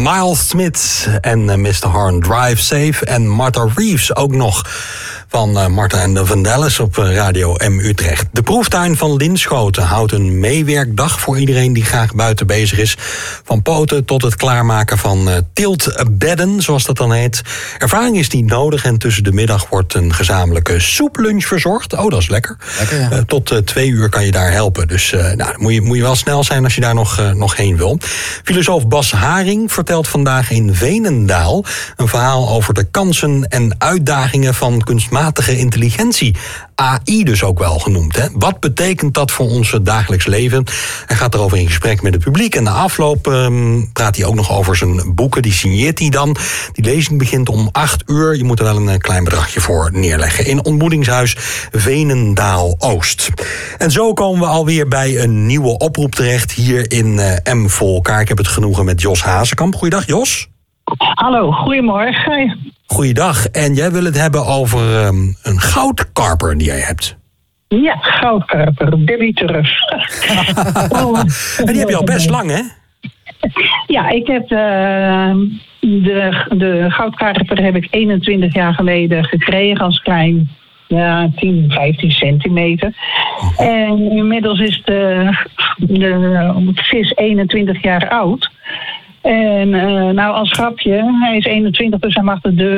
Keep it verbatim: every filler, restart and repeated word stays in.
Miles Smith en uh, mister Horn, Drive Safe. En Martha Reeves ook nog van uh, Martha en de Vandellas op uh, Radio M Utrecht. De proeftuin van Linschoten houdt een meewerkdag voor iedereen die graag buiten bezig is. Van poten tot het klaarmaken van uh, tiltbedden, zoals dat dan heet. Ervaring is niet nodig en tussen de middag wordt een gezamenlijke soeplunch verzorgd. Oh, dat is lekker. lekker ja. uh, tot uh, twee uur kan je daar helpen. Dus uh, nou, moet, je, moet je wel snel zijn als je daar nog, uh, nog heen wil. Filosoof Bas Haring vertelt vandaag in Veenendaal een verhaal over de kansen en uitdagingen van kunstmatige intelligentie. A I dus ook wel genoemd. Hè? Wat betekent dat voor ons dagelijks leven? Hij gaat erover in gesprek met het publiek. En na afloop um, praat hij ook nog over zijn boeken. Die signeert hij dan. Die lezing begint om acht uur. Je moet er wel een klein bedragje voor neerleggen. In ontmoetingshuis Veenendaal Oost. En zo komen we alweer bij een nieuwe oproep terecht hier in uh, M voor elkaar. Ik heb het genoegen met Jos Hazekamp. Goeiedag, Jos. Hallo, goedemorgen. Goeiedag. En jij wil het hebben over um, een goudkarper die jij hebt. Ja, goudkarper, Debbie Turf. oh. En die heb je al best lang, hè? Ja, ik heb uh, de, de goudkarper heb ik eenentwintig jaar geleden gekregen als klein, ja, tien, vijftien centimeter. En inmiddels is de, de vis eenentwintig jaar oud. En uh, nou, als grapje, hij is eenentwintig, dus hij mag de deur